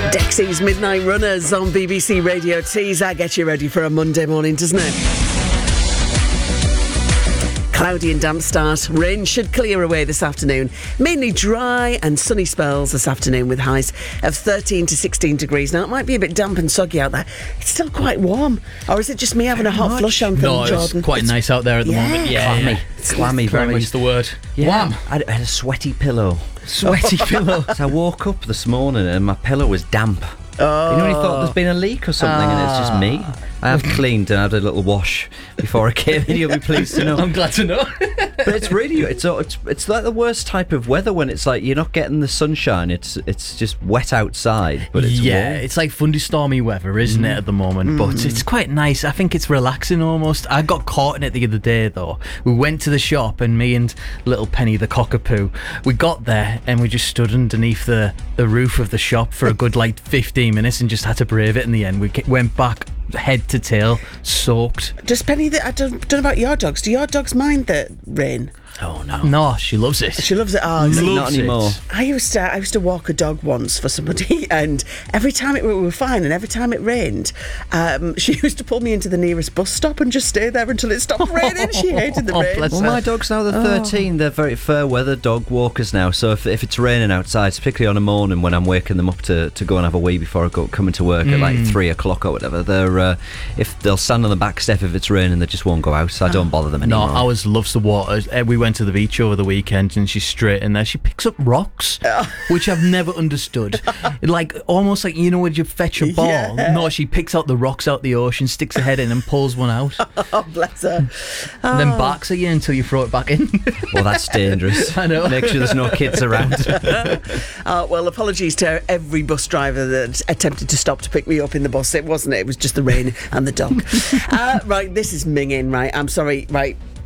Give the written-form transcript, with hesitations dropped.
Dexy's Midnight Runners on BBC Radio Tees. That gets you ready for a Monday morning, doesn't it? Cloudy and damp start. Rain should clear away this afternoon. Mainly dry and sunny spells this afternoon with highs of 13 to 16 degrees. Now, it might be a bit damp and soggy out there. It's still quite warm. Or is it just me having a hot flush on No, Jordan? it's quite nice out there at the moment. Clammy. It's Clammy, very much the word. Yeah. Wham. I had a sweaty pillow. Sweaty pillow. So I woke up this morning and my pillow was damp. You know when you thought there's been a leak or something and it's just me? I have cleaned and had a little wash before I came in, you'll be pleased to know. I'm glad to know. But it's really, it's like the worst type of weather when it's like you're not getting the sunshine, it's just wet outside, but it's warm. It's like thunderstormy weather, isn't it, at the moment? But it's quite nice. I think it's relaxing almost. I got caught in it the other day, though. We went to the shop and me and little Penny the cockapoo, we got there and we just stood underneath the roof of the shop for a good 15 minutes and just had to brave it in the end. We went back head to tail, soaked. Does Penny, I don't know about your dogs. Do your dogs mind the rain? Oh no. No, she loves it. She loves it. Oh, Loves Not anymore. it. I used to walk a dog once for somebody, and every time we were fine, and every time it rained, she used to pull me into the nearest bus stop and just stay there until it stopped raining. She hated the rain. bless Well, her. my dogs now, they're 13. They're very fair weather dog walkers now. So if it's raining outside, particularly on a morning when I'm waking them up to go and have a wee before I go coming to work at 3 o'clock or whatever, they're if they'll stand on the back step if it's raining, they just won't go out. So I don't bother them No, anymore. ours loves the water. We went to the beach over the weekend and she's straight in there. She picks up rocks, which I've never understood. Almost like, you know, when you fetch a ball. Yeah. No, she picks out the rocks out the ocean, sticks her head in and pulls one out. Oh, bless her. And then barks at you until you throw it back in. Well, that's dangerous. I know. Make sure there's no kids around. Well, apologies to every bus driver that attempted to stop to pick me up in the bus. It wasn't it. It was just the rain and the dog. Right, this is minging, right? I'm sorry. Right,